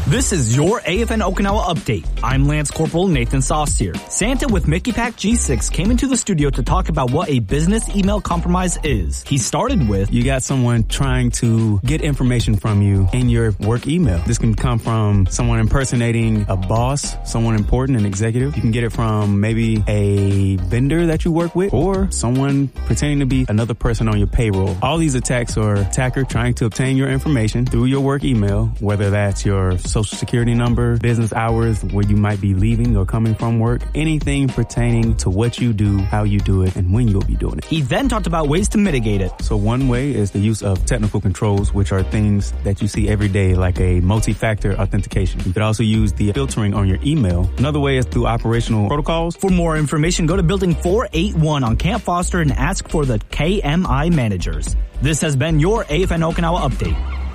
This is your AFN Okinawa update. I'm Lance Corporal Nathan Saucier. Santa with Mickey Pack G6 came into the studio to talk about what a business email compromise is. He started with, you got someone trying to get information from you in your work email. This can come from someone impersonating a boss, someone important, an executive. You can get it from maybe a vendor that you work with or someone pretending to be another person on your payroll. All these attacks are attacker trying to obtain your information through your work email, whether that's your social security number, business hours, where you might be leaving or coming from work, anything pertaining to what you do, how you do it, and when you'll be doing it. He then talked about ways to mitigate it. So one way is the use of technical controls, which are things that you see every day, like a multi-factor authentication. You could also use the filtering on your email. Another way is through operational protocols. For more information, go to Building 481 on Camp Foster and ask for the KMI managers. This has been your AFN Okinawa update.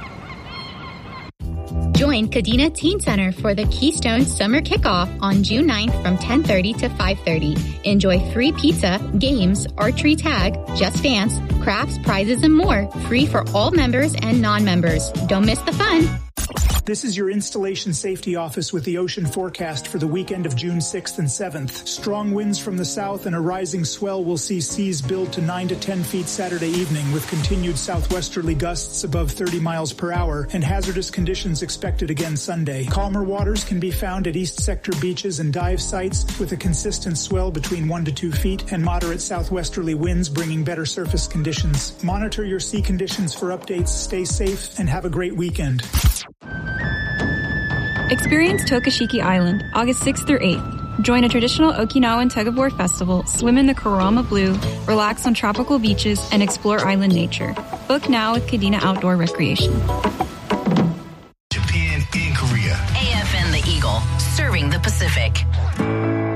Join Kadena Teen Center for the Keystone Summer Kickoff on June 9th from 10:30 to 5:30. Enjoy free pizza, games, archery tag, just dance, crafts, prizes, and more. Free for all members and non-members. Don't miss the fun. This is your installation safety office with the ocean forecast for the weekend of June 6th and 7th. Strong winds from the south and a rising swell will see seas build to 9 to 10 feet Saturday evening with continued southwesterly gusts above 30 miles per hour and hazardous conditions expected again Sunday. Calmer waters can be found at East Sector beaches and dive sites with a consistent swell between 1 to 2 feet and moderate southwesterly winds bringing better surface conditions. Monitor your sea conditions for updates, stay safe, and have a great weekend. Experience Tokashiki Island, August 6th through 8th. Join a traditional Okinawan tug-of-war festival, swim in the Kurama Blue, relax on tropical beaches, and explore island nature. Book now with Kadena Outdoor Recreation. Japan and Korea. AFN The Eagle, serving the Pacific.